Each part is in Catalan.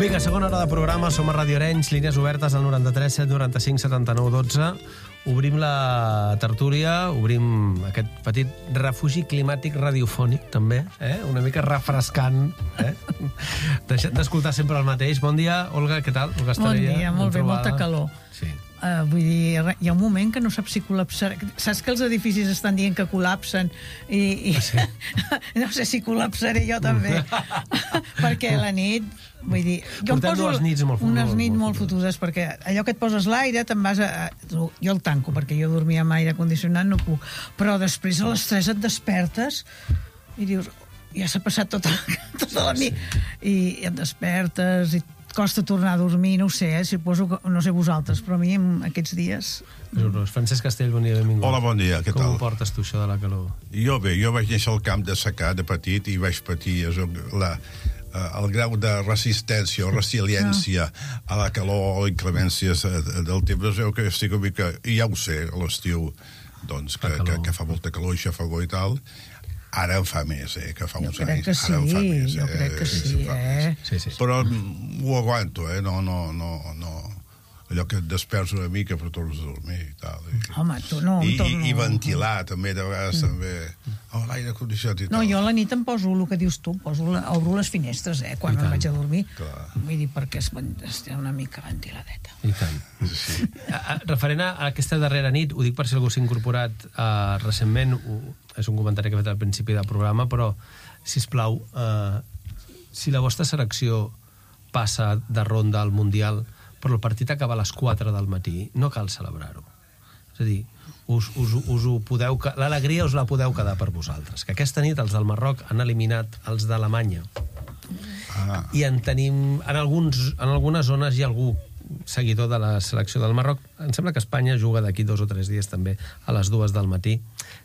Vinga, segona hora de programa, som a Radio Arenys, línies obertes al 93 795 79 12. Obrim la tertúlia, obrim aquest petit refugi climàtic radiofònic, també, una mica refrescant, deixant d'escoltar sempre el mateix. Bon dia, Olga, què tal? Olga Estrella, bon dia, molt bé, molta calor. Sí. Vull dir, hi ha un moment que no saps si col·lapsar. Saps que els edificis estan dient que col·lapsen i sí. No sé si col·lapsaré jo també. Perquè la nit, vull dir, jo em poso unes nits molt fotudes, perquè allò que et poses l'aire te'n vas a... Jo el tanco, perquè jo dormia amb aire condicionat, no puc. Però després a les 3 et despertes i dius, ja s'ha passat tota la nit. I et despertes i costa tornar a dormir, no ho sé, suposo que, no sé vosaltres, però a mi aquests dies... Francesc Castell, bon dia, benvingut. Hola, bon dia, què tal? Com ho portes tu, això de la calor? Jo bé, jo vaig néixer al camp de secà de petit i vaig patir el grau de resistència o resiliència a la calor o inclemències del temps. Es veu que estic una mica... I ja ho sé, a l'estiu, doncs, que fa molta calor i xafagor i tal. Ara en fa més, que fa uns anys. Jo crec que sí. Sí. Però ho aguanto, no. Allò que et desperts una mica però tornes a dormir i tal. Home, tu no. I ventilar, també, de vegades, també. L'aire condicionat i tal. No, jo a la nit em poso el que dius tu, obro les finestres, quan me'n vaig a dormir. Clar. Vull dir, perquè estic una mica ventiladeta. I tant. Sí. Referent a aquesta darrera nit, ho dic per si algú s'ha incorporat recentment, és un comentari que he fet al principi del programa, però, sisplau, si la vostra selecció passa de ronda al Mundial, però el partit acaba a les 4 del matí, no cal celebrar-ho. És a dir, us ho podeu... L'alegria us la podeu quedar per vosaltres. Que aquesta nit els del Marroc han eliminat els d'Alemanya. I en tenim... En algunes zones hi ha algú seguidor de la selecció del Marroc. Em sembla que Espanya juga d'aquí 2 o 3 dies també a les 2 del matí.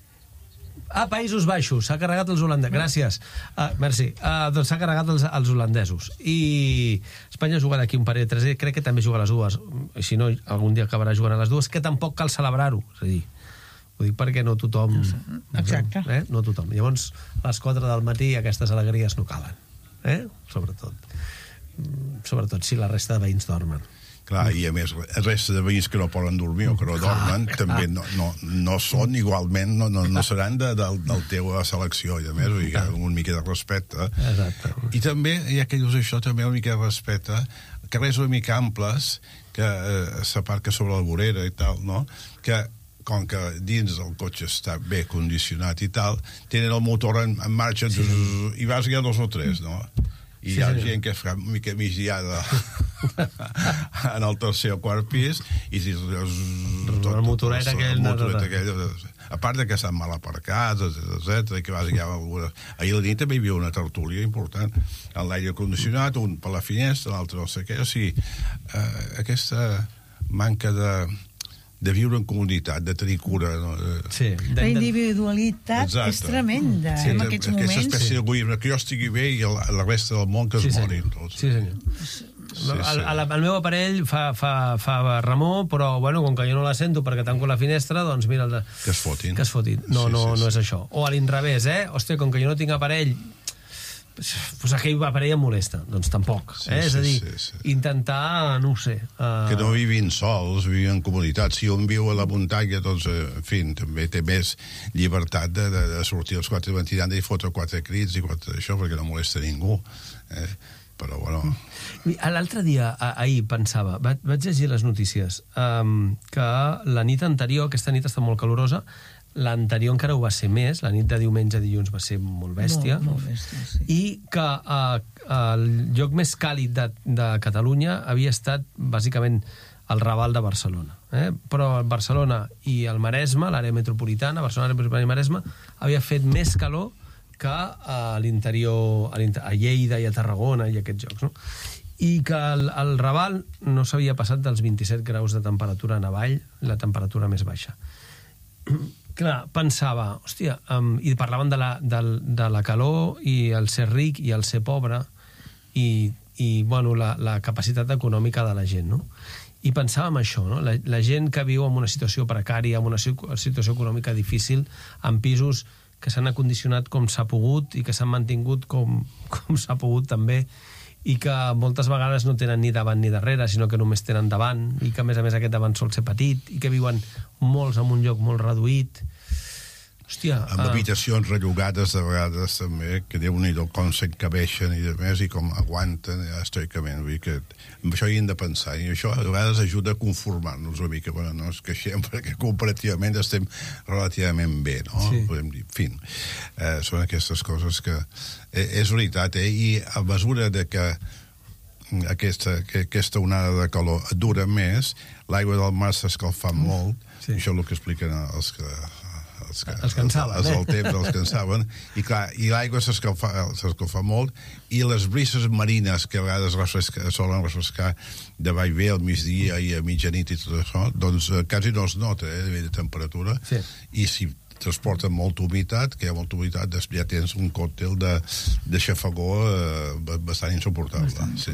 Països Baixos, s'ha carregat els holandesos. Gràcies. Merci. Doncs s'ha carregat els holandesos. I Espanya juga d'aquí un parell de 3 dies, crec que també juga a les 2. I si no, algun dia acabarà jugant a les 2, que tampoc cal celebrar-ho. És a dir, ho dic perquè no tothom... Exacte. No tothom. Llavors, a les 4 del matí aquestes alegries no calen. Sobretot si la resta de veïns dormen. Clar, i a més, el resta de veïns que no poden dormir o que no dormen també no són igualment, no seran del teva selecció, i a més, una mica de respecte. Exacte. I també, ja que dius això, també una mica de respecte, carrers una mica amples, que s'aparca sobre la vorera i tal, no?, que com que dins el cotxe està bé condicionat i tal, tenen el motor en marxa i vas ja 2 o 3, no? I hi ha gent que fa una mica migdiada en el tercer o quart pis i el motoret aquell a part que estan mal aparcats, etc. Ahir a la nit també hi havia una tertúlia important en l'aire condicionat, un per la finestra, l'altre no sé què. O sigui, aquesta manca de viure en comunitat, de tenir cura. Sí. La individualitat és tremenda en aquests moments. Aquesta espècie d'egoisme, que jo estigui bé i la resta del món que es morin tots. Sí, senyor. El meu aparell fa remor, però com que jo no la sento perquè tanco la finestra, doncs mira... Que es fotin. No és això. O a l'inrevés, hòstia, com que jo no tinc aparell, pues aquell aparell em molesta. Doncs tampoc. És a dir, intentar, no ho sé... Que no vivin sols, vivin en comunitat. Si un viu a la muntanya, doncs, en fi, també té més llibertat de sortir als 4 de matí i fotre 4 crits i 4 d'això, perquè no molesta ningú. Però, bueno... L'altre dia, ahir, pensava, vaig llegir les notícies, que la nit anterior, aquesta nit està molt calorosa, l'anterior encara ho va ser més, la nit de diumenge a dilluns va ser molt bèstia, molt bèstia, sí. I que el lloc més càlid de Catalunya havia estat, bàsicament, el Raval de Barcelona. Però Barcelona i el Maresme, l'àrea metropolitana, Barcelona, l'àrea i Maresme, havia fet més calor que a l'interior, a Lleida i a Tarragona i aquests llocs, no? I que el Raval no s'havia passat dels 27 graus de temperatura en avall, la temperatura més baixa. Clar, pensava, hòstia, i parlaven de la calor i el ser ric i el ser pobre i la capacitat econòmica de la gent, no? I pensàvem això, no? La gent que viu en una situació precària, en una situació econòmica difícil, en pisos que s'han acondicionat com s'ha pogut i que s'han mantingut com s'ha pogut també, i que moltes vegades no tenen ni davant ni darrere, sinó que només tenen davant, i que a més aquest davant sol ser petit, i que viuen molts en un lloc molt reduït. Hòstia... Amb habitacions rellogades de vegades també, que Déu-n'hi-do com s'encabeixen i demés, i com aguanten estoicament. Vull dir que amb això hi hem de pensar, i això a vegades ajuda a conformar-nos una mica. Bueno, no ens queixem perquè comparativament estem relativament bé, no? Sí. Podem dir, en fi, són aquestes coses que... És veritat, i a mesura de que aquesta onada de calor dura més, l'aigua del mar s'escalfa molt, sí. Això és el que expliquen els que en saben, el temps, els que en saben, i clar, i l'aigua s'escalfa molt, i les brises marines que a vegades solen refrescar de vallvé al migdia i a mitjanit i tot això, doncs quasi no es nota, a nivell de temperatura, sí. I si transporten molta humitat, que hi ha molta humitat, després ja tens un còctel de xafagó bastant insuportable. Sí.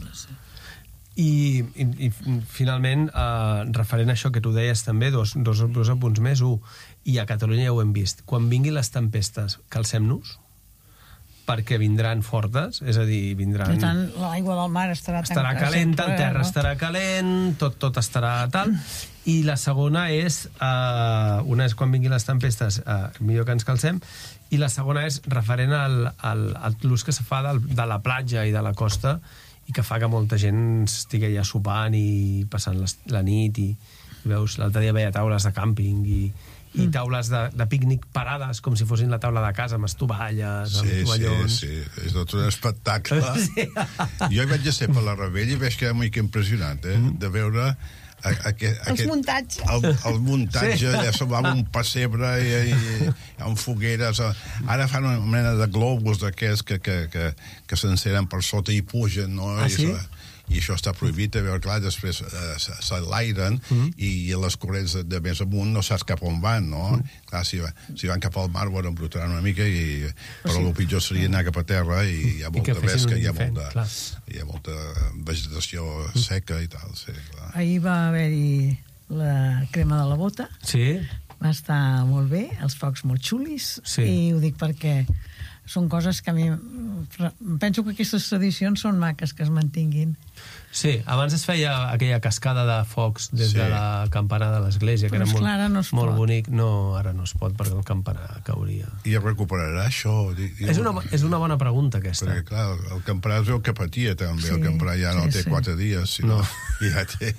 I finalment, referent a això que tu deies també, dos apunts més. I a Catalunya ja ho hem vist. Quan vinguin les tempestes, calcem-nos, perquè vindran fortes, és a dir, vindran... Per tant, l'aigua del mar estarà calent, el terra estarà calent, tot estarà tal. I la segona és, una és quan vinguin les tempestes, millor que ens calcem, i la segona és referent al l'ús que se fa de la platja i de la costa, i que fa que molta gent estigui allà sopant i passant la nit, i veus, l'altre dia veia taules de càmping i taules de pícnic parades com si fossin la taula de casa, amb estovalles, amb tovallons. Sí, és tot un espectacle. Sí. Jo hi vaig a ser per la Rebella i vaig quedar molt impressionat, de veure els muntatges. El muntatge, ja semblava un pessebre i amb fogueres. Ara fan una mena de globus d'aquests que s'encenen per sota i pugen, no? Sí? I això està prohibit, clar, després s'enlairen i les corrents de més amunt no saps cap on van, no? Clar, si van cap al mar, bueno, embrutaran una mica, però el pitjor seria anar cap a terra i hi ha molta pesca, hi ha molta vegetació seca i tal, sí, clar. Ahir va haver-hi la crema de la bota. Sí. Va estar molt bé, els focs molt xulis, sí. I ho dic perquè són coses que a mi... Penso que aquestes tradicions són maques que es mantinguin. Sí, abans es feia aquella cascada de focs des de la campana de l'església, que era molt bonic. No, ara no es pot, perquè el campanar cauria. I es recuperarà això? És una bona pregunta, aquesta. Perquè, clar, el campanar es veu que patia, també. Sí, el campanar ja no té 4 dies, sinó ja té...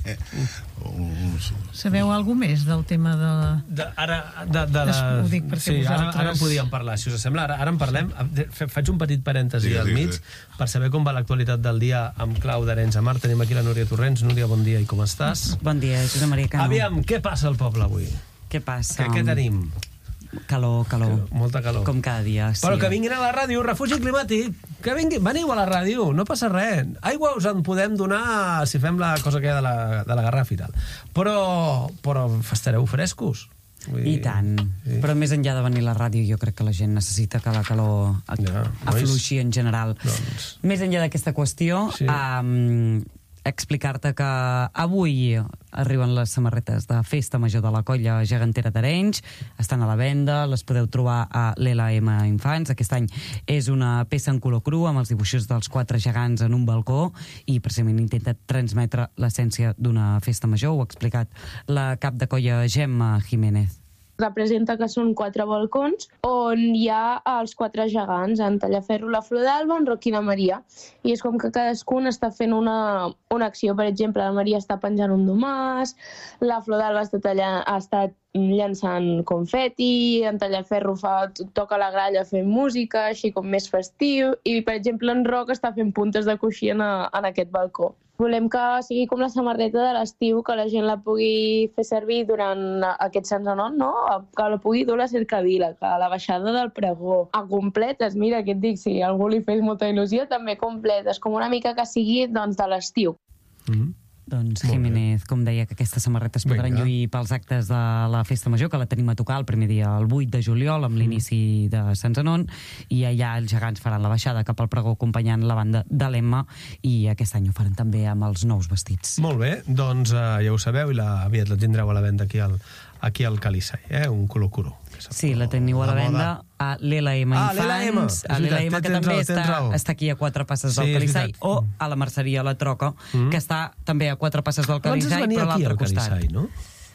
Sabeu alguna més del tema de... Ho dic perquè vosaltres... Ara en podíem parlar, si us sembla. Ara en parlem. Faig un petit parèntesi al mig per saber com va l'actualitat del dia amb clau d'Arenys de Mar. Tenim aquí la Núria Torrents. Núria, bon dia, i com estàs? Bon dia, Josep Maria Cano. Aviam, què passa al poble avui? Què passa? Què tenim? Calor. Molta calor. Com cada dia, sí. Però que vinguin a la ràdio, refugi climàtic. Que vinguin, veniu a la ràdio, no passa res. Aigua us en podem donar si fem la cosa que hi ha de la garrafa i tal. Però estareu frescos. I tant. Sí. Però més enllà de venir a la ràdio, jo crec que la gent necessita que la calor afluixi en general. Doncs... Més enllà d'aquesta qüestió, explicar-te que avui arriben les samarretes de Festa Major de la Colla Gegantera d'Arenys, estan a la venda, les podeu trobar a l'LM Infants. Aquest any és una peça en color cru amb els dibuixos dels 4 gegants en un balcó i precisament intenta transmetre l'essència d'una festa major. Ho ha explicat la cap de colla Gemma Jiménez. Representa que són 4 balcons on hi ha els 4 gegants, en Tallaferro, la Flor d'Alba, en Roc i la Maria. I és com que cadascun està fent una acció. Per exemple, la Maria està penjant un domàs, la Flor d'Alba està llançant confeti, en Tallaferro toca la gralla fent música, així com més festiu, i per exemple en Roc està fent puntes de coixí en aquest balcó. Volem que sigui com la samarreta de l'estiu, que la gent la pugui fer servir durant aquest Sant Zenon, no? Que la pugui dur a la cercavila, que a la baixada del pregó, a completes, mira, què et dic, si a algú li fes molta il·lusió, també completes, com una mica que sigui doncs, de l'estiu. Doncs Jiménez, com deia, que aquestes samarretes podran lluir pels actes de la Festa Major, que la tenim a tocar el primer dia, el 8 de juliol, amb l'inici de Sant Zenon, i allà els gegants faran la baixada cap al pregó acompanyant la banda de l'Emma, i aquest any ho faran també amb els nous vestits. Molt bé, doncs ja ho sabeu, i aviat la tindreu a la venda aquí al Calissai, un color curu. Sí, la teniu a la venda a l'LM Infants, a l'LM que també està aquí a 4 passes del Calissai, o a la merceria La Troca, que està també a 4 passes del Calissai, però a l'altre costat. Calissai, no?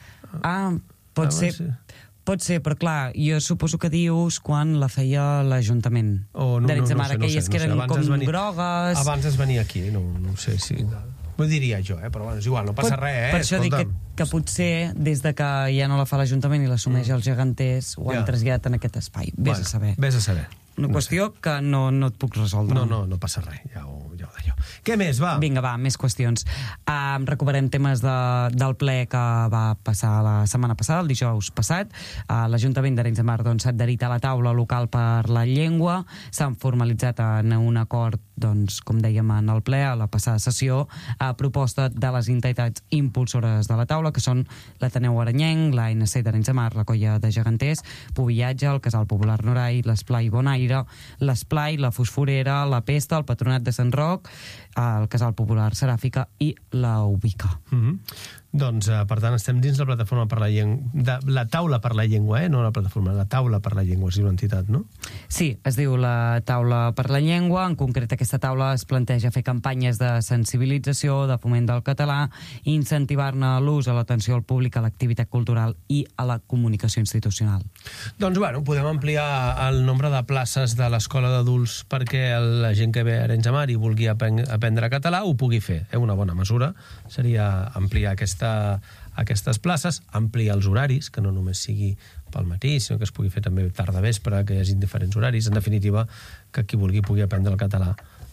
Pot ser, però clar, jo suposo que dius quan la feia l'Ajuntament d'Arenys de Mar, aquelles que eren com grogues... Abans es venia aquí, no sé si... Ho diria jo, però bueno, és igual, no passa res, Per això dic que potser, des de que ja no la fa l'Ajuntament i l'assumeix els geganters, ho han traslladat en aquest espai. Vés a saber. Vés a saber. Una qüestió que no et puc resoldre. No passa res, ja ho d'allò. Què més, va? Vinga, va, més qüestions. Recuperem temes del ple que va passar la setmana passada, el dijous passat. L'Ajuntament d'Arenys de Mar s'ha adherit a la taula local per la llengua, s'han formalitzat en un acord, com dèiem en el ple, a la passada sessió, a proposta de les entitats impulsores de la taula, que són l'Ateneu Arenyenc, l'ANC d'Arenys de Mar, la Colla de Geganters, Pubillatge, el Casal Popular Norai, l'Esplai Bonaire, l'Esplai, la Fosforera, la Pesta, el Patronat de Sant Roc, el Casal Popular Seràfica i la Ubica. Doncs, per tant, estem dins la plataforma per la llengua, la taula per la llengua, no la plataforma, la taula per la llengua, és una entitat, no? Sí, es diu la taula per la llengua. En concret, aquesta taula es planteja fer campanyes de sensibilització, de foment del català, incentivar-ne l'ús a l'atenció al públic, a l'activitat cultural i a la comunicació institucional. Doncs, bueno, podem ampliar el nombre de places de l'escola d'adults perquè la gent que ve a Arenys de Mar i vulgui aprendre català ho pugui fer. Una bona mesura seria ampliar aquestes places, ampliar els horaris, que no només sigui pel matí, sinó que es pugui fer també tarda vespre, que hi hagi diferents horaris. En definitiva, que qui vulgui pugui aprendre el català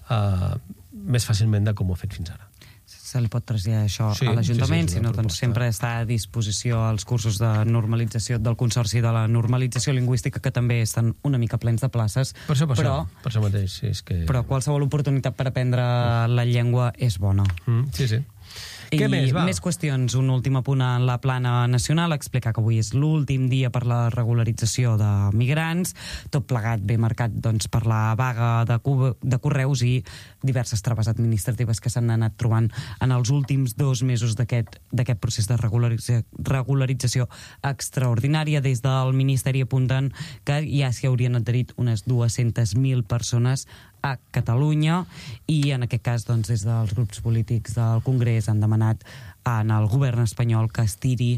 més fàcilment de com ho ha fet fins ara. Se li pot traslladar això a l'Ajuntament, sinó sempre està a disposició els cursos de normalització del Consorci de la Normalització Lingüística, que també estan una mica plens de places. Per això mateix. Però qualsevol oportunitat per aprendre la llengua és bona. Sí. I més qüestions. Un últim apunt en la plana nacional, explicar que avui és l'últim dia per la regularització de migrants, tot plegat ben marcat per la vaga de correus i diverses traves administratives que s'han anat trobant en els últims 2 mesos d'aquest procés de regularització extraordinària. Des del Ministeri apunten que ja s'hi haurien adherit unes 200.000 persones a Catalunya i en aquest cas des dels grups polítics del Congrés han demanat en el govern espanyol que es tiri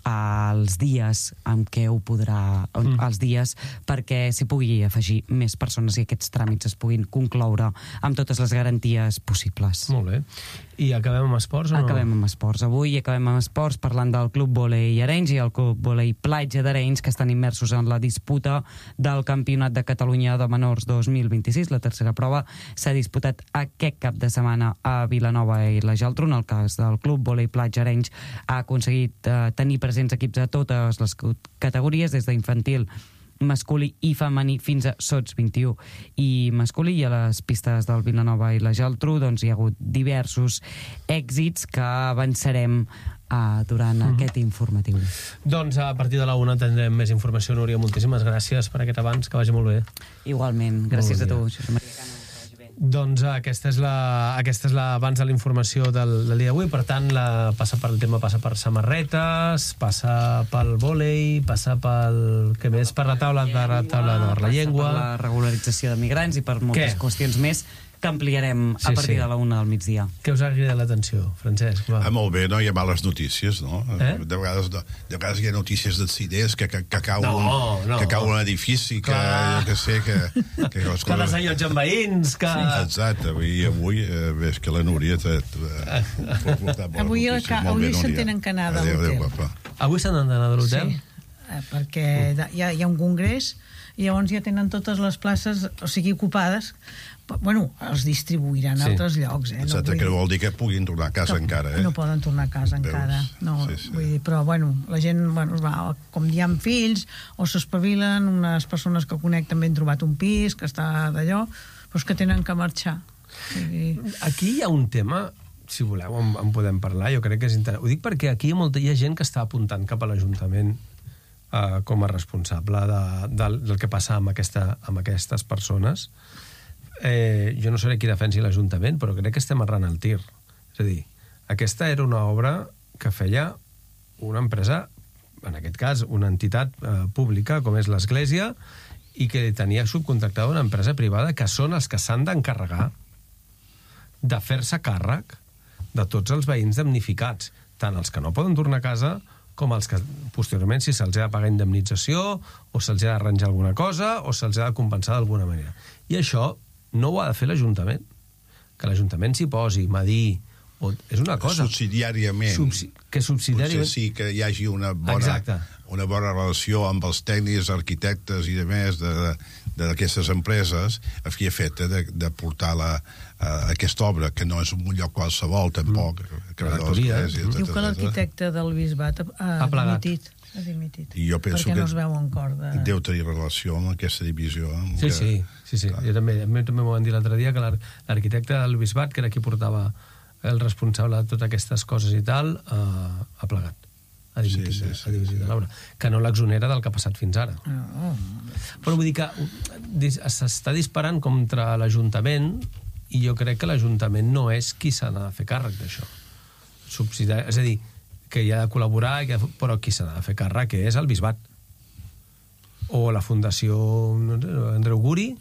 els dies amb què ho podrà els dies perquè s'hi pugui afegir més persones i aquests tràmits es puguin concloure amb totes les garanties possibles. Molt bé. I acabem amb esports o no? Acabem amb esports. Avui acabem amb esports parlant del Club Vòlei Arenys i el Club Vòlei Platja d'Arenys, que estan immersos en la disputa del Campionat de Catalunya de Menors 2026. La tercera prova s'ha disputat aquest cap de setmana a Vilanova i la Geltrú. En el cas del Club Vòlei Platja Arenys ha aconseguit tenir presents equips a totes les categories, des d'infantil, masculí i femení fins a sots 21 i masculí. I a les pistes del Vilanova i la Geltrú hi ha hagut diversos èxits que avançarem durant aquest informatiu. Doncs a partir de la 1 tindrem més informació. Núria, moltíssimes gràcies per aquest avanç, que vagi molt bé. Igualment, gràcies a tu, Josep Maria Cano. Doncs aquesta és l'abans de la informació del dia d'avui. Per tant, el tema passa per samarretes, passa pel vòlei, passa pel... què més? Per la taula de la llengua. Per la regularització de migrants i per moltes qüestions més que ampliarem a partir de la 1 del migdia. Què us ha cridat l'atenció, Francesc? Molt bé, no hi ha males notícies, no? De vegades hi ha notícies d'accidents, que cau un edifici, que jo què sé, que desallotgen amb veïns, que... Exacte, i avui ves que la Núria avui se'n tenen que anar de l'hotel. Avui se'n han d'anar de l'hotel? Sí, perquè hi ha un congrés i llavors ja tenen totes les places, o sigui, ocupades. Bueno, els distribuiran a altres llocs. Exacte, que vol dir que puguin tornar a casa encara. No poden tornar a casa encara. Vull dir, però, bueno, la gent, com hi ha fills, o s'espavilen, unes persones que conec també han trobat un pis, que està d'allò, però és que tenen que marxar. Aquí hi ha un tema, si voleu, en podem parlar, jo crec que és interessant. Ho dic perquè aquí hi ha gent que està apuntant cap a l'Ajuntament com a responsable del que passa amb aquestes persones. Jo no seré qui defensi l'Ajuntament, però crec que estem errant el tir. És a dir, aquesta era una obra que feia una empresa en aquest cas, una entitat pública com és l'Església i que tenia subcontractada una empresa privada que són els que s'han d'encarregar de fer-se càrrec de tots els veïns damnificats, tant els que no poden tornar a casa com els que, posteriorment, si se'ls ha de pagar indemnització o se'ls ha d'arranjar alguna cosa o se'ls ha de compensar d'alguna manera. I això no ho ha de fer l'Ajuntament. Que l'Ajuntament s'hi posi, medir, és una cosa. Subsidiàriament. Que subsidiàriament... Potser sí que hi hagi una bona relació amb els tècnics, arquitectes i demés d'aquestes empreses, havia fet de portar aquesta obra, que no és un lloc qualsevol, tampoc. Diu que l'arquitecte del Bisbat ha dimitit. I jo penso perquè no es veu en cor deu tenir relació amb aquesta divisió. Sí. Jo també m'ho van dir l'altre dia que l'arquitecte del Bisbat, que era qui portava el responsable de totes aquestes coses i tal, ha plegat. Ha dimitit l'obra. Que no l'exonera del que ha passat fins ara. Però vull dir que s'està disparant contra l'Ajuntament i jo crec que l'Ajuntament no és qui s'ha de fer càrrec d'això. Subsidiar, és a dir, que hi ha de col·laborar, però qui s'ha de fer càrrec és el Bisbat. O la Fundació Andreu Guri.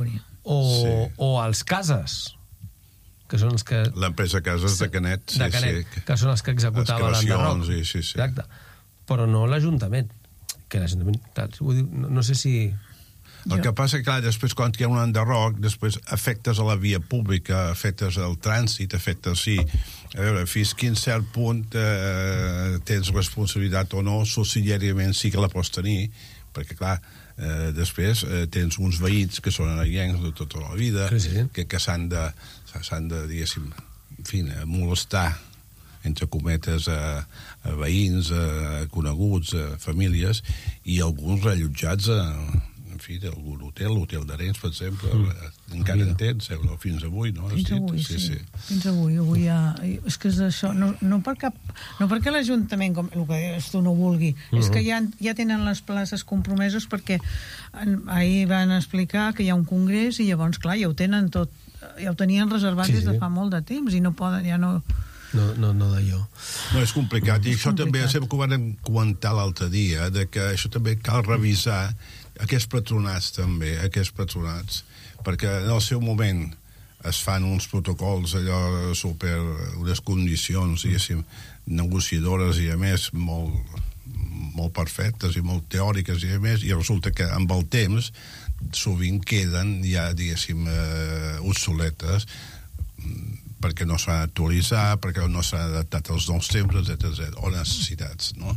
O els Cases, que són els que... L'empresa Cases de Canet. Que són els que executaven l'enderroc. Exacte. Però no l'Ajuntament. Que l'Ajuntament... No sé si... El que passa, clar, després quan hi ha un enderroc, després afectes a la via pública, afectes al trànsit, afectes, sí. A veure, fins quin cert punt tens responsabilitat o no, subsidiàriament sí que la pots tenir, perquè, clar, després tens uns veïns que són anaiencs de tota la vida, que s'han de, diguéssim, en fi, molestar, entre cometes, a veïns, a coneguts, a famílies, i alguns rellotjats en fi, d'algun hotel, l'hotel d'Arenys, per exemple, encara en tens, fins avui, no? Fins avui, sí. Fins avui ja... És que és això, no perquè l'Ajuntament, com el que deies tu, no vulgui, és que ja tenen les places compromeses perquè ahir van explicar que hi ha un congrés i llavors, clar, ja ho tenen tot, ja ho tenien reservat des de fa molt de temps i no poden, ja no... No d'allò. No, és complicat. I això també, sempre que ho vam comentar l'altre dia, que això també cal revisar aquests patronats també, perquè en el seu moment es fan uns protocols allò unes condicions, diguéssim, negociadores i a més molt perfectes i molt teòriques i a més, i resulta que amb el temps sovint queden ja, diguéssim, obsoletes perquè no s'han actualitzat, perquè no s'han adaptat als nous temps, etc. o necessitats, no?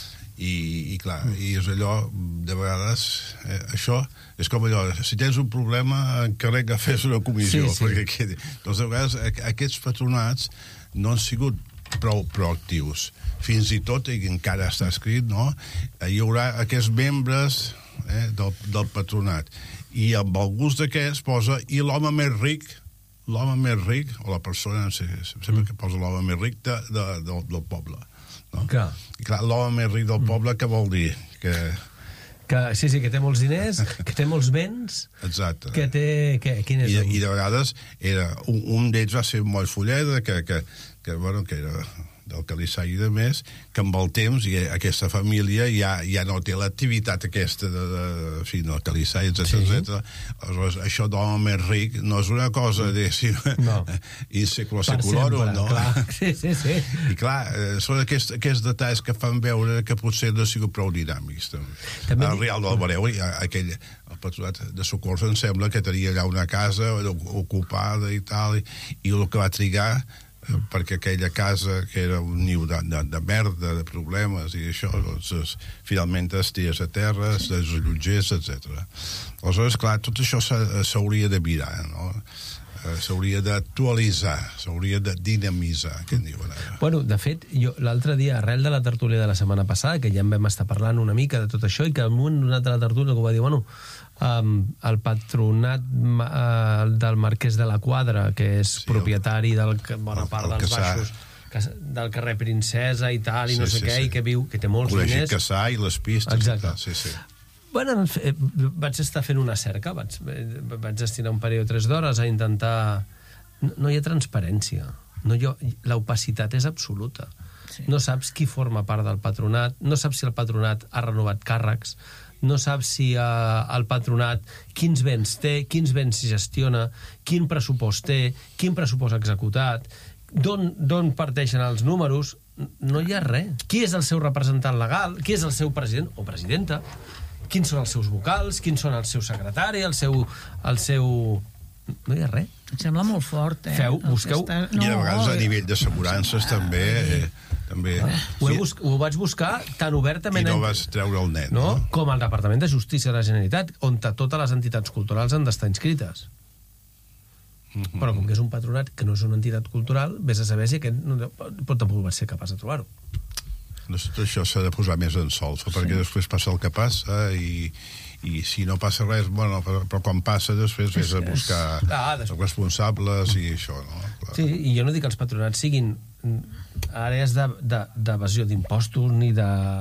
I clar, i és allò, de vegades, això és com allò, si tens un problema, encarrega fes una comissió, perquè doncs de vegades aquests patronats no han sigut prou proactius. Fins i tot, i encara està escrit, no? Hi haurà aquests membres del patronat. I amb el gust d'aquests posa, i l'home més ric, o la persona, sempre que posa l'home més ric del poble. No? Clar, l'home més ric del poble, què vol dir? Sí, que té molts diners, que té molts béns. Exacte. Que té... Quin és I de vegades un d'ells va ser Moll Fulleda, que era del Calissai i de més, que amb el temps aquesta família ja no té l'activitat aquesta del Calissai, etc. Aleshores, això d'home més ric no és una cosa, diguéssim, in secula seculorum, no? Sí. I clar, són aquests detalls que fan veure que potser no han sigut prou dinàmics. Al Rialb del Bareu, el patronat de Socors em sembla que tenia allà una casa ocupada i tal, i el que va trigar perquè aquella casa, que era un niu de merda, de problemes i això, doncs, finalment es ties a terra, es desallotgés, etc. Aleshores, clar, tot això s'hauria de mirar, no? S'hauria d'actualitzar, s'hauria de dinamitzar, que en diuen ara. Bueno, de fet, jo l'altre dia, arrel de la tertúlia de la setmana passada, que ja en vam estar parlant una mica de tot això, i que en un moment donat de la tertúlia que va dir, el patronat del Marquès de la Quadra, que és propietari de bona part dels baixos del carrer Princesa i tal, i no sé què, i que viu, que té molts diners. Col·legi Cassà i les pistes. Exacte. Sí. Bueno, vaig estar fent una cerca, vaig destinar un període de 3 hores a intentar... No hi ha transparència. L'opacitat és absoluta. no saps qui forma part del patronat, no saps si el patronat ha renovat càrrecs, no saps si el patronat quins béns té, quins béns s'hi gestiona, quin pressupost té, quin pressupost ha executat, d'on parteixen els números. No hi ha res. Qui és el seu representant legal? Qui és el seu president o presidenta? Quins són els seus vocals? Quins són el seu secretari? El seu... No hi ha res. Em sembla molt fort, Busqueu... I a vegades a nivell d'assegurances també... Ho vaig buscar tan obertament... I no vas treure el net, no? Com el Departament de Justícia de la Generalitat, on totes les entitats culturals han d'estar inscrites. Però com que és un patronat que no és una entitat cultural, vés a saber si aquest tampoc va ser capaç de trobar-ho. Tot això s'ha de posar més en solfa, perquè després passa el que passa i si no passa res, bueno, però quan passa després és a buscar els responsables i això, no? Clar. Sí, i jo no dic que els patronats siguin àrees d'evasió d'impostos ni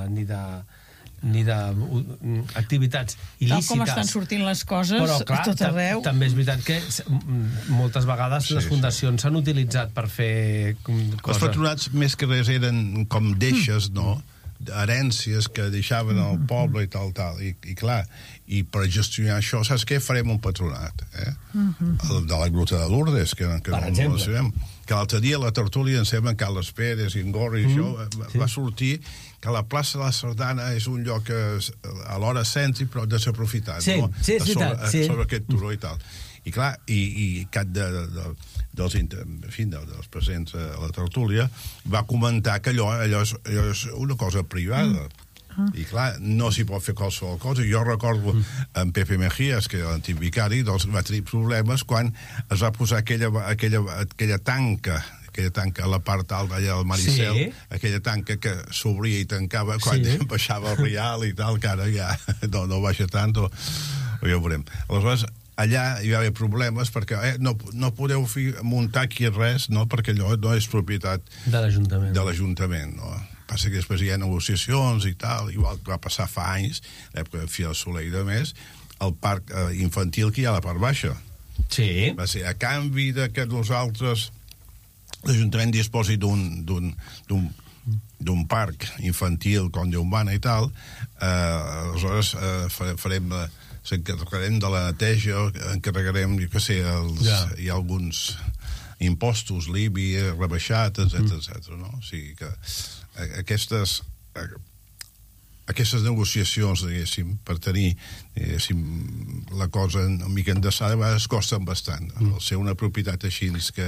d'activitats il·lícites. Com estan sortint les coses, però, clar, a tot arreu. També és veritat que moltes vegades les fundacions s'han utilitzat per fer coses. Els patronats, més que res, eren com deixes, no?, herències que deixaven al poble i tal. I clar, i per gestionar això, saps què? Farem un patronat, el de la Gruta de Lourdes, que no sabem. Que l'altre dia a la tertúlia, em sembla, Carles Pérez, Ingor i això, va sortir que la plaça de la Sardana és un lloc alhora cèntric però desaprofitat, no? Sobre aquest turó i tal. I clar, i cap dels presents a la tertúlia va comentar que allò és una cosa privada. I clar, no s'hi pot fer qualsevol cosa. Jo recordo en Pepe Mejías, que era l'antic vicari, doncs va tenir problemes quan es va posar aquella tanca a la part alta allà del Maricel, aquella tanca que s'obria i tancava quan baixava el Rial i tal, que ara ja no baixa tant, o ja ho veurem. Aleshores, allà hi va haver problemes perquè no podeu muntar aquí res, no? Perquè allò no és propietat de l'Ajuntament, no? Passa que després hi ha negociacions i tal, igual que va passar fa anys, l'època de Fiel Soler i de més, el parc infantil que hi ha a la part baixa. Sí. Va ser a canvi que nosaltres, l'Ajuntament disposi d'un parc infantil com Déu mana i tal, aleshores s'encarregarem de la neteja, encarregarem, jo què sé, hi ha alguns impostos, l'IBI rebaixat, etc. No? O sigui que aquestes negociacions, diguéssim, per tenir la cosa una mica endaçada, a vegades costen bastant. El ser una propietat així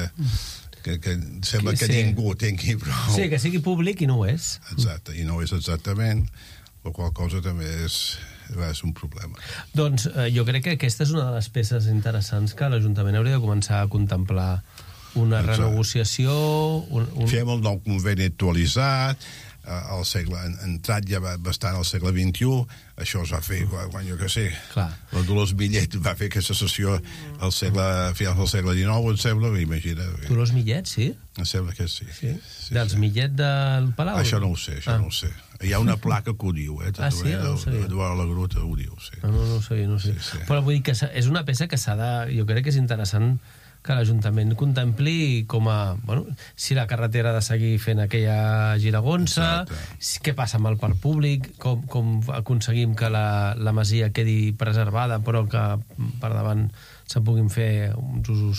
que sembla que ningú tingui prou. Sí, que sigui públic i no ho és. Exacte, i no ho és exactament, la qual cosa també és un problema. Doncs jo crec que aquesta és una de les peces interessants que l'Ajuntament hauria de començar a contemplar una renegociació... Fem el nou conveni actualitzat, al segle, entrat ja bastant al segle XXI, això es va fer quan jo què sé, la Dolors Millet va fer aquesta sessió al final del segle XIX, em sembla, imagina. Dolors Millet, sí? Em sembla que sí. Dels Millet del Palau? Això no ho sé, Hi ha una placa que ho diu, sí? No ho sabia. Eduard la Gruta ho diu, sí. No ho sabia. Però vull dir que és una peça que s'ha de... Jo crec que és interessant que l'Ajuntament contempli com a... Bueno, si la carretera ha de seguir fent aquella giragonsa, què passa amb el parc públic, com aconseguim que la masia quedi preservada, però que per davant se'n puguin fer uns usos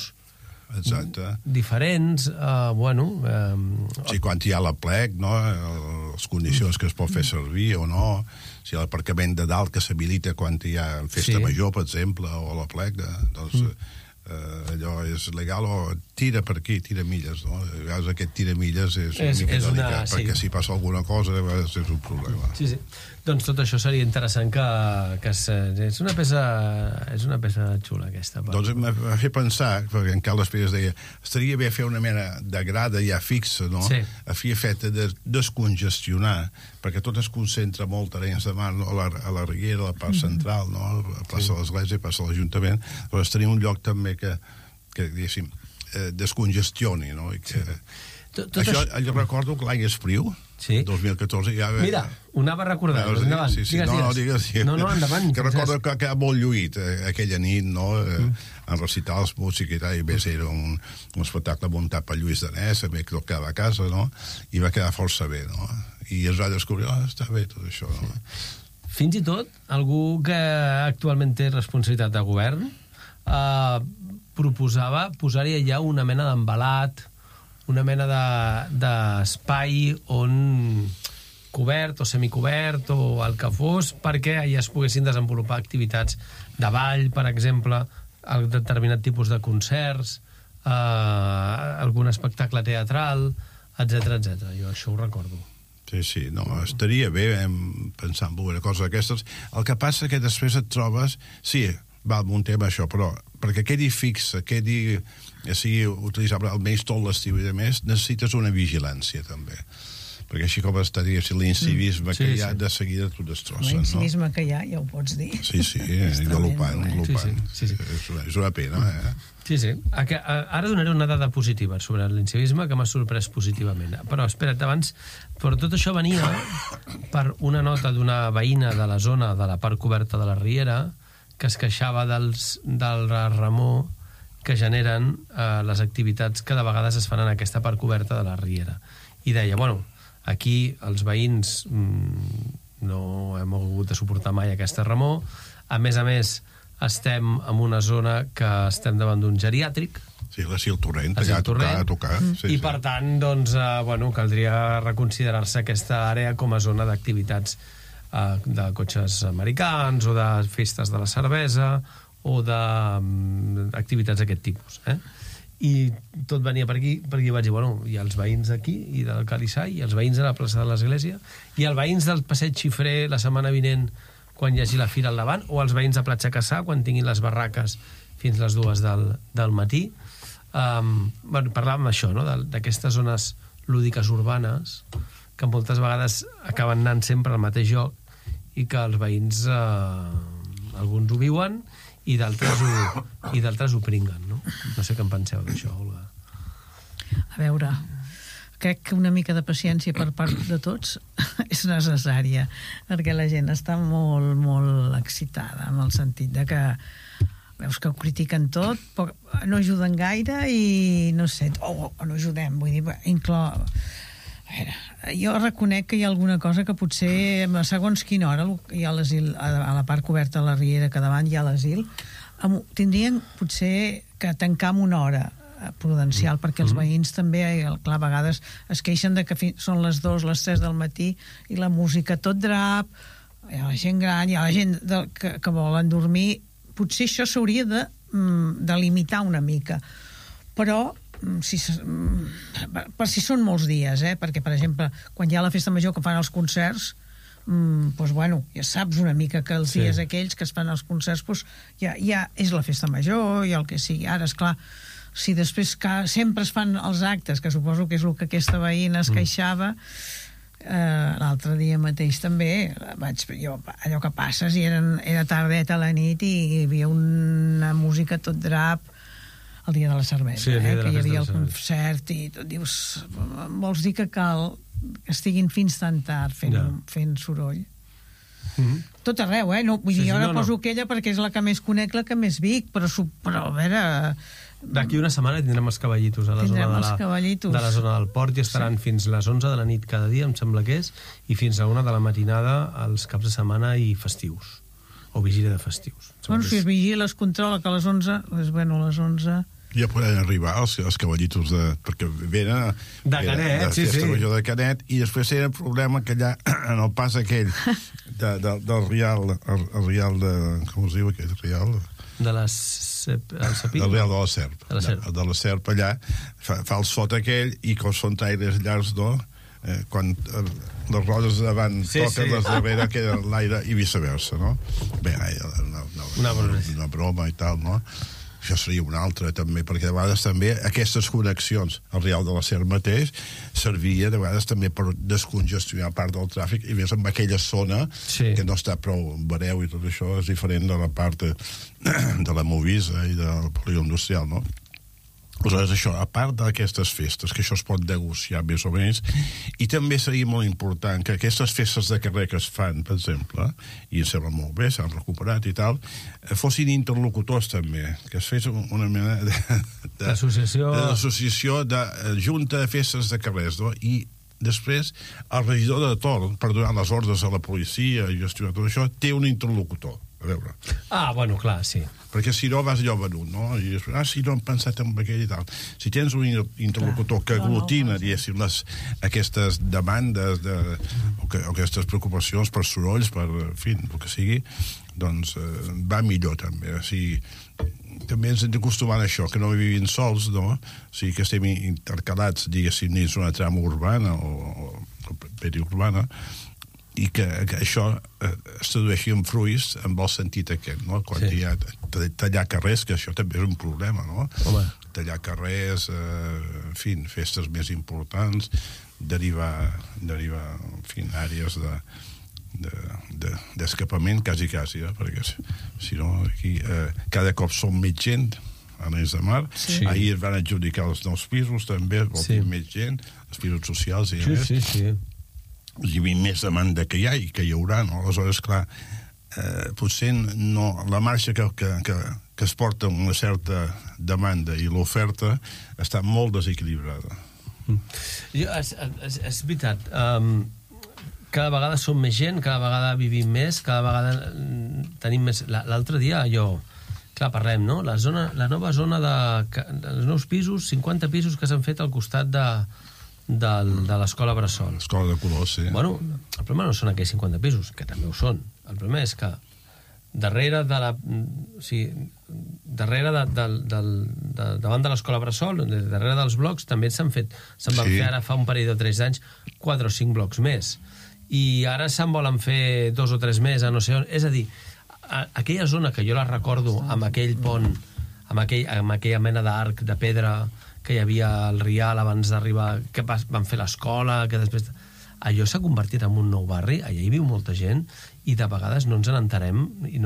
diferents. Sí, quan hi ha la plec, no? Les condicions que es pot fer servir o no, si l'aparcament de dalt que s'habilita quan hi ha festa major, per exemple, o la plec, doncs... allò és legal o tira per aquí, tira milles, no? A vegades aquest tira milles és una mica delicat, perquè si passa alguna cosa a vegades és un problema. Sí. Doncs tot això seria interessant que és una peça xula aquesta. Doncs m'ha fet pensar, perquè en Carles Pérez deia estaria bé fer una mena de grada ja fixa, no? A fi feta de descongestionar, perquè tot es concentra molt a Arenys de Mar, no? A la Riera, a la part central, no? A la plaça de l'Església, a la plaça de l'Ajuntament, però estaria un lloc també que diguéssim, descongestioni, no? I que... Això, jo recordo que l'any Espriu, Sí. 2014, ja... Mira, ho anava a recordar, endavant. Sí. Digues. No, endavant. Que recordo que era molt lluït aquella nit, no? En recitals, música i tal, i a més era un espectacle muntat per Lluís Danès, també que tocava a casa, no? I va quedar força bé, no? I es va descobrir, està bé tot això, no? Fins i tot, algú que actualment té responsabilitat de govern proposava posar-hi allà una mena d'embalat, una mena d'espai on cobert o semicobert o el que fos, perquè allà es poguessin desenvolupar activitats de ball, per exemple, determinat tipus de concerts, algun espectacle teatral, etc. Jo això ho recordo. Sí, no, estaria bé pensar en una cosa d'aquestes. El que passa que després et trobes... Sí, val, muntem això, però perquè quedi fixa, sigui utilitzable almenys tot l'estiu i més, necessites una vigilància, també. Perquè així com estaria l'incivisme que hi ha, de seguida t'ho destrossen, no? L'incivisme que hi ha, ja ho pots dir. Sí, galopant. Sí. És una pena, Sí. Ara donaré una dada positiva sobre l'incivisme que m'ha sorprès positivament. Però espera't, abans... Però tot això venia per una nota d'una veïna de la zona de la part coberta de la Riera que es queixava del remor que generen les activitats que de vegades es fan en aquesta part coberta de la Riera. I deia, bueno, aquí els veïns no hem hagut de suportar mai aquesta remor. A més, estem en una zona que estem davant d'un geriàtric. Sí, l'asil Torrent, allà a tocar. I per tant, doncs, caldria reconsiderar-se aquesta àrea com a zona d'activitats de cotxes americans o de festes de la cervesa o d'activitats d'aquest tipus. I tot venia per aquí, perquè vaig dir, bueno, hi ha els veïns d'aquí i del Calissai, i els veïns de la plaça de l'Església, i els veïns del Passeig Xifré la setmana vinent quan hi hagi la fira al davant, o els veïns de Platja Cassà quan tinguin les barraques fins les 2 del matí. Parlàvem d'això, no? D'aquestes zones lúdiques urbanes que moltes vegades acaben anant sempre al mateix lloc i que els veïns alguns ho viuen i d'altres ho pringuen, no? No sé què en penseu d'això, Olga. A veure, crec que una mica de paciència per part de tots és necessària, perquè la gent està molt, molt excitada, en el sentit de que veus que ho critiquen tot, però no ajuden gaire i no sé, no ajudem, vull dir, a veure, jo reconec que hi ha alguna cosa que potser segons quina hora hi ha l'asil, a la part coberta de la Riera, que davant hi ha l'asil, tindrien potser que tancar amb una hora prudencial, perquè els veïns també, clar, a vegades es queixen de que són les 2, les 3 del matí i la música tot drap, hi ha la gent gran, hi ha la gent que volen dormir. Potser això s'hauria de limitar una mica, però per si són molts dies, perquè, per exemple, quan hi ha la festa major que fan els concerts, doncs, bueno, ja saps una mica que els dies aquells que es fan els concerts, doncs, ja és la festa major i el que sigui. Ara, esclar, si després sempre es fan els actes, que suposo que és el que aquesta veïna es queixava, l'altre dia mateix també allò que passes i era tardeta a la nit i hi havia una música tot drap el dia de la cervesa, que hi havia el concert i tot, dius, vols dir que cal que estiguin fins tan tard fent soroll? Tot arreu, no? Vull dir, jo ara poso aquella perquè és la que més conec, la que més vic, però a veure... D'aquí una setmana tindrem els cavallitos a la zona del port i estaran fins les 11 de la nit cada dia, em sembla que és, i fins a 1 de la matinada els caps de setmana i festius, o vigília de festius. Bueno, si es vigila, es controla que a les 11, doncs, bueno, a les 11... Ja poden arribar els cavallitos perquè venen de Canet, de Festa Major de Canet, i després era el problema que allà en el pas aquell del Rial, el Rial de... com es diu aquest Rial? De la Serp. El Rial de la Serp. De la Serp allà, fa el sot aquell, i com són traires llargs, no? Quan les rodes de davant toquen, les darrere queda l'aire i viceversa, no? Bé, una broma i tal, no? Això seria una altra, també, perquè de vegades també aquestes connexions al Rial de la Serp mateix servia de vegades també per descongestionar part del tràfic, i més en aquella zona que no està prou vereu i tot això és diferent de la part de la Movisa i del polígon industrial, no? Aleshores, això, a part d'aquestes festes, que això es pot negociar més o menys, i també seria molt important que aquestes festes de carrer que es fan, per exemple, i em sembla molt bé, s'han recuperat i tal, fossin interlocutors també, que es fes una mena d'associació de junta de festes de carrers, no? I després el regidor de torn, per donar les ordres a la policia i gestionar tot això, té un interlocutor. A veure. Bueno, clar, sí. Perquè si no vas allò venut, no? I dius, si no hem pensat en aquell i tal. Si tens un interlocutor que aglutina, diguéssim, aquestes demandes o aquestes preocupacions per sorolls, per, en fi, el que sigui, doncs va millor també. O sigui, també ens hem d'acostumar a això, que no vivim sols, no? O sigui, que estem intercalats, diguéssim, dins una trama urbana o periurbana, i que això es tradueixi en fruits amb el sentit aquest, no? Quan hi ha tallar carrers, que això també és un problema, no? Home. Tallar carrers, en fi, festes més importants, derivar en fi, àrees d'escapament quasi, perquè si no aquí cada cop som més gent a l'Arenys de Mar. Sí. Ahir es van adjudicar els nous pisos també, vol dir més gent, els pisos socials i més. Sí. Hi havia més demanda que hi ha i que hi haurà, no? Aleshores, clar, potser no, la marxa que es porta amb una certa demanda i l'oferta està molt desequilibrada. És veritat, cada vegada som més gent, cada vegada vivim més, cada vegada tenim més... L'altre dia clar, parlem, no? La nova zona dels nous pisos, 50 pisos que s'han fet al costat de l'escola Bressol. L'escola de Colors, sí. Bueno, el problema no són aquells 50 pisos, que també ho són. El problema és que darrere davant de l'escola Bressol, darrere dels blocs, també van fer ara fa un parell de 3 anys 4 o 5 blocs més. I ara se'n volen fer 2 o 3 més a no sé on. És a dir, aquella zona que jo la recordo amb aquell pont, amb aquella mena d'arc de pedra que hi havia al Rial abans d'arribar, que van fer l'escola, que després... Allò s'ha convertit en un nou barri, allà hi viu molta gent, i de vegades no ens n'entarem, i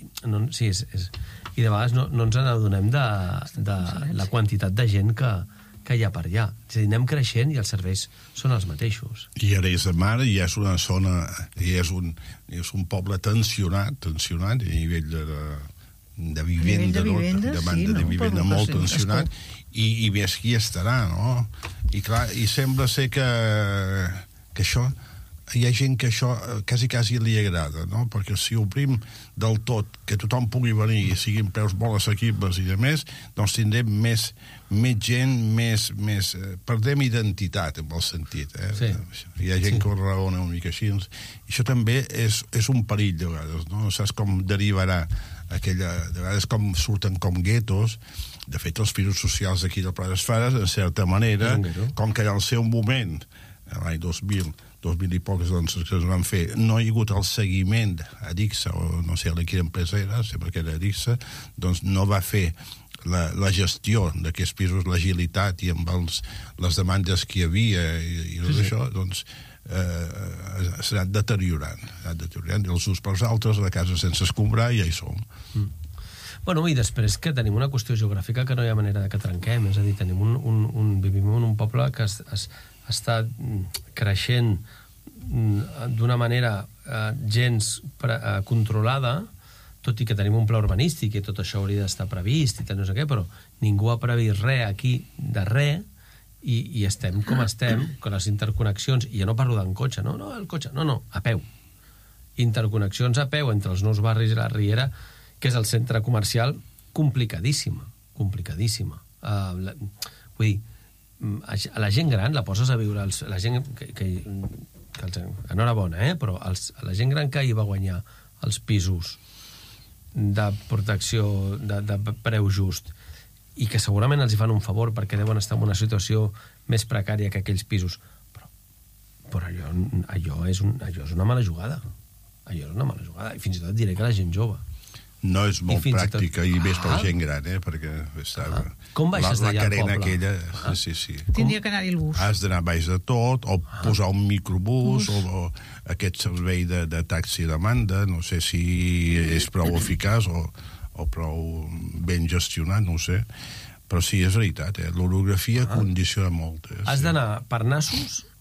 de vegades no ens n'adonem de la quantitat de gent que hi ha per allà. És a dir, anem creixent i els serveis són els mateixos. I Arenys de Mar ja és una zona, ja és un poble tensionat a nivell de vivenda, de vivenda molt tensionat, i ves qui estarà, no? I clar, i sembla ser que això, hi ha gent que això quasi li agrada, no? Perquè si obrim del tot, que tothom pugui venir i siguin preus molt assequibles i de més, doncs tindrem més gent, perdem identitat en el sentit, Sí. Hi ha gent que ho raona una mica així, i això també és un perill de vegades, no? Saps com derivarà de vegades com surten com guetos. De fet, els pisos socials d'aquí del Pla d'Esfares, en certa manera, com que en el seu moment, l'any 2000 i pocs, doncs, que es van fer, no hi ha hagut el seguiment a Dixa, o no sé a quina empresa era, sempre que era Dixa, doncs no va fer la gestió d'aquests pisos, l'agilitat i amb les demandes que hi havia i tot això, doncs s'ha anat deteriorant. Els uns pels altres, la casa sense escombrar, i ja hi som. Bueno, i després que tenim una qüestió geogràfica que no hi ha manera que trenquem, és a dir, vivim en un poble que està creixent d'una manera gens controlada, tot i que tenim un pla urbanístic i tot això hauria d'estar previst i no sé què, però ningú ha previst res aquí de res, i estem com estem, con les interconnexions, i ja no parlo d'en cotxe, no, el cotxe, no, a peu. Interconnexions a peu entre els nous barris i la Riera, que és el centre comercial, complicadíssima. Vull dir, a la gent gran la poses a viure, la gent enhorabona, però a la gent gran que hi va guanyar els pisos de protecció de preu just, i que segurament els hi fan un favor perquè deuen estar en una situació més precària que aquells pisos, però allò és una mala jugada. Allò és una mala jugada, i fins i tot diré que la gent jove. No és molt pràctica, i més per la gent gran, perquè com baixes d'allà al carena poble? Aquella, sí. Tindria que anar-hi el bus. Has d'anar baix de tot, o posar un microbús, o aquest servei de taxi de demanda, no sé si és prou eficaç o prou ben gestionat, no ho sé, Però sí, és veritat, l'orografia condiciona molt. Has d'anar per nassos